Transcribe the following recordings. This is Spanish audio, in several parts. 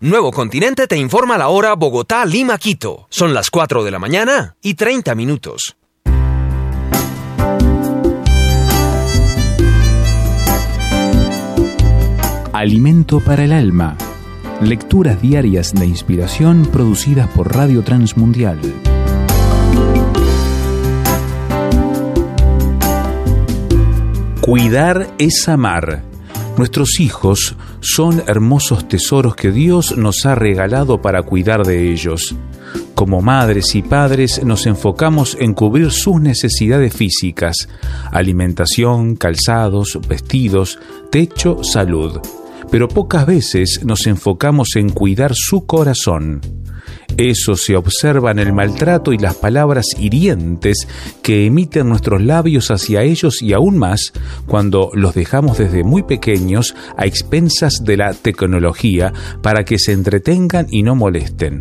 Nuevo Continente te informa la hora Bogotá, Lima, Quito. Son las 4 de la mañana y 30 minutos. Alimento para el alma. Lecturas diarias de inspiración producidas por Radio Transmundial. Cuidar es amar. Nuestros hijos son hermosos tesoros que Dios nos ha regalado para cuidar de ellos. Como madres y padres nos enfocamos en cubrir sus necesidades físicas: alimentación, calzados, vestidos, techo, salud. Pero pocas veces nos enfocamos en cuidar su corazón. Eso se observa en el maltrato y las palabras hirientes que emiten nuestros labios hacia ellos, y aún más cuando los dejamos desde muy pequeños a expensas de la tecnología para que se entretengan y no molesten.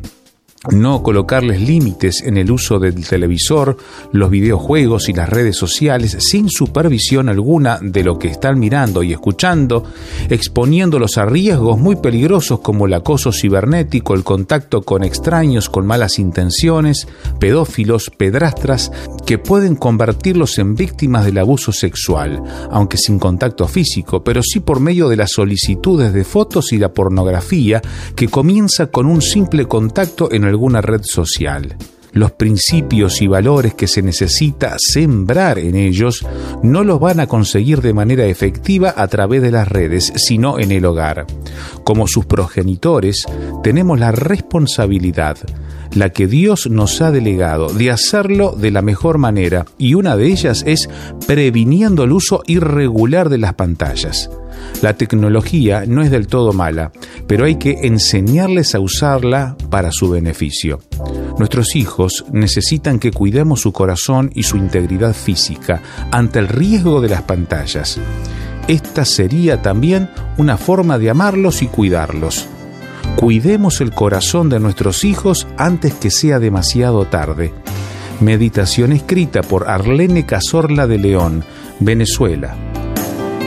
No colocarles límites en el uso del televisor, los videojuegos y las redes sociales sin supervisión alguna de lo que están mirando y escuchando, exponiéndolos a riesgos muy peligrosos como el acoso cibernético, el contacto con extraños con malas intenciones, pedófilos, pedrastras, que pueden convertirlos en víctimas del abuso sexual, aunque sin contacto físico, pero sí por medio de las solicitudes de fotos y la pornografía, que comienza con un simple contacto en alguna red social. Los principios y valores que se necesita sembrar en ellos no los van a conseguir de manera efectiva a través de las redes, sino en el hogar. Como sus progenitores, tenemos la responsabilidad, la que Dios nos ha delegado, de hacerlo de la mejor manera, y una de ellas es previniendo el uso irregular de las pantallas. La tecnología no es del todo mala, pero hay que enseñarles a usarla para su beneficio. Nuestros hijos necesitan que cuidemos su corazón y su integridad física ante el riesgo de las pantallas. Esta sería también una forma de amarlos y cuidarlos. Cuidemos el corazón de nuestros hijos antes que sea demasiado tarde. Meditación escrita por Arlene Cazorla de León, Venezuela.